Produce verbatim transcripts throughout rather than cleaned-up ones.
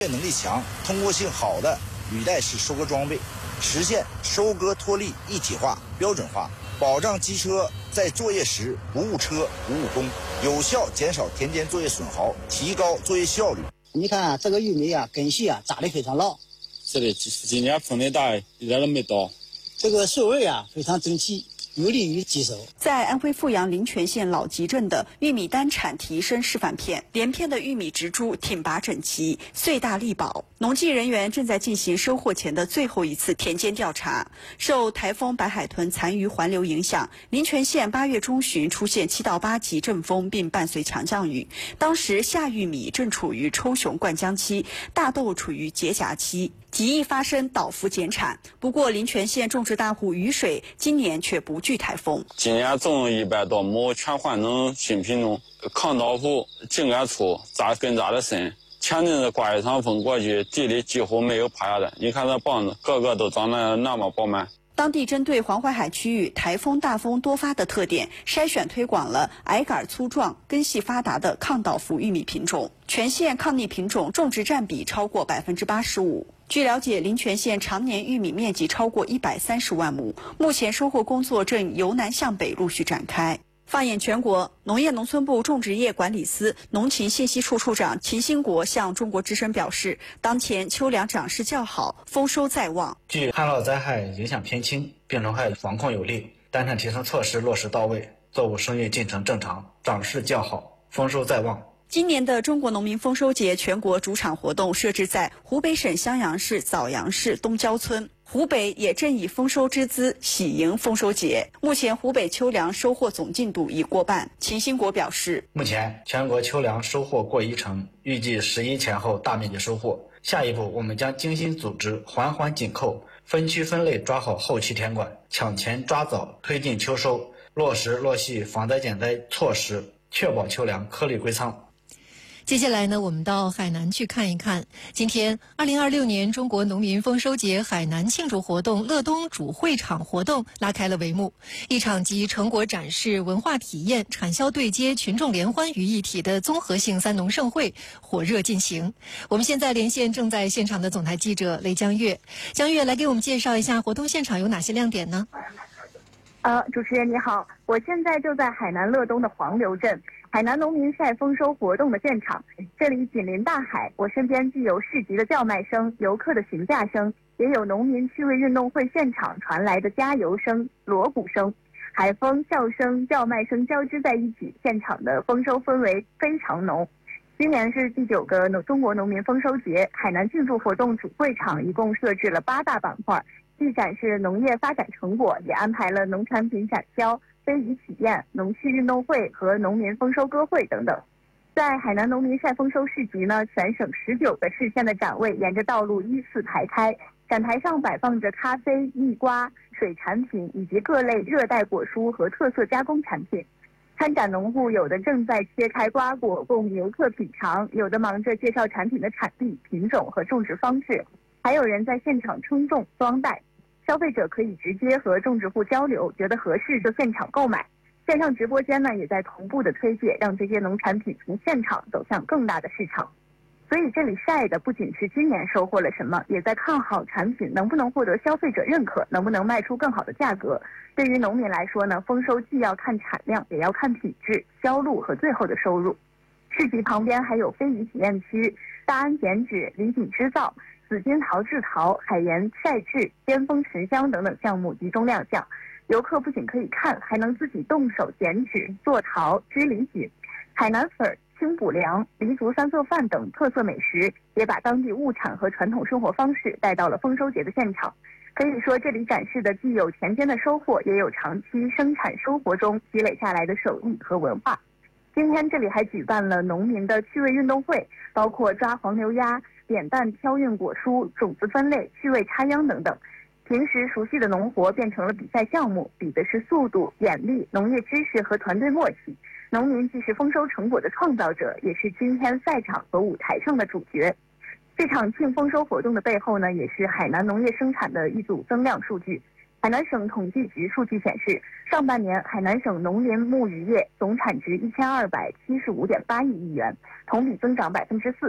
能力强、通过性好的履带式收割装备，实现收割脱粒一体化、标准化，保障机车在作业时不误车、不误工，有效减少田间作业损耗，提高作业效率。 你看啊，这个玉米啊，根系啊扎得非常牢。 是的，今年风力大，一点都没倒。 这个收尾啊非常整齐，有利于机收。 在安徽阜阳临泉县老集镇的玉米单产提升示范片，连片的玉米植株挺拔整齐，穗大力薄。农技人员正在进行收获前的最后一次田间调查。受台风白海豚残余环流影响，临泉县八月中旬出现七到八级阵风，并伴随强降雨。当时夏玉米正处于抽熊灌浆期，大豆处于结荚期，极易发生倒伏减产。不过临泉县种植大户雨水今年却不惧台风。 今年种一百多亩全换成新品种，抗倒伏、茎干粗、扎根扎得深。前阵子刮一场风过去，地里几乎没有趴下的。你看这棒子，个个都长得那么饱满。 当地针对黄淮海区域台风大风多发的特点，筛选推广了矮杆粗壮、根系发达的抗倒伏玉米品种。全县抗逆品种种植占比超过百分之八十五。据了解，临泉县常年玉米面积超过一百三十万亩，目前收获工作正由南向北陆续展开。放眼全国，农业农村部种植业管理司农禽信息处处长秦兴国向中国之声表示，当前秋粮长势较好，丰收在望。 据旱涝灾害影响偏轻，病虫害防控有力，单产提升措施落实到位，作物生育进程正常，长势较好，丰收在望。 今年的中国农民丰收节全国主场活动设置在湖北省襄阳市枣阳市东郊村。湖北也正以丰收之姿喜迎丰收节。目前湖北秋粮收获总进度已过半。秦兴国表示， 目前全国秋粮收获过一成，预计十一前后大面积收获。下一步我们将精心组织，环环紧扣，分区分类抓好后期田管，抢前抓早推进秋收，落实落细防灾减灾措施，确保秋粮颗粒归仓。 接下来呢，我们到海南去看一看。今天，二零二六年中国农民丰收节海南庆祝活动乐东主会场活动拉开了帷幕。一场集成果展示、文化体验、产销对接、群众联欢于一体的综合性三农盛会火热进行。我们现在连线正在现场的总台记者雷江月。江月来给我们介绍一下活动现场有哪些亮点呢？ 呃，主持人你好，我现在就在海南乐东的黄流镇。海南农民晒丰收活动的现场，这里紧邻大海，我身边既有市集的叫卖声、游客的询价声，也有农民趣味运动会现场传来的加油声、锣鼓声，海风、笑声、叫卖声交织在一起，现场的丰收氛围非常浓。今年是第九个中国农民丰收节，海南庆祝活动主会场一共设置了八大板块，既展示农业发展成果，也安排了农产品展销、非遗体验、农趣运动会和农民丰收歌会等等。在海南农民晒丰收市集呢，全省十九个市县的展位沿着道路依次排开，展台上摆放着咖啡、蜜瓜、水产品以及各类热带果蔬和特色加工产品。参展农户有的正在切开瓜果供游客品尝，有的忙着介绍产品的产地、品种和种植方式，还有人在现场称重、装袋。消费者可以直接和种植户交流，觉得合适就现场购买。线上直播间呢，也在同步的推介，让这些农产品从现场走向更大的市场。所以这里晒的不仅是今年收获了什么，也在看好产品能不能获得消费者认可，能不能卖出更好的价格。对于农民来说呢，丰收既要看产量，也要看品质、销路和最后的收入。市集旁边还有非遗体验区、大安剪纸、礼品织造、紫金陶制陶、海盐晒制、尖峰沉香等等项目集中亮相。游客不仅可以看，还能自己动手剪纸、做陶、织礼锦。海南粉、清补凉、黎族三色饭等特色美食，也把当地物产和传统生活方式带到了丰收节的现场。可以说，这里展示的既有田间的收获，也有长期生产生活中积累下来的手艺和文化。今天这里还举办了农民的趣味运动会，包括抓黄牛鸭、扁担挑运果蔬、种子分类、趣味插秧等等。平时熟悉的农活变成了比赛项目，比的是速度、眼力、农业知识和团队默契。农民既是丰收成果的创造者，也是今天赛场和舞台上的主角。这场庆丰收活动的背后呢，也是海南农业生产的一组增量数据。海南省统计局数据显示，上半年海南省农林牧渔业总产值一千二百七十五点八亿亿元，同比增长百分之四。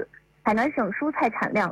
海南省蔬菜产量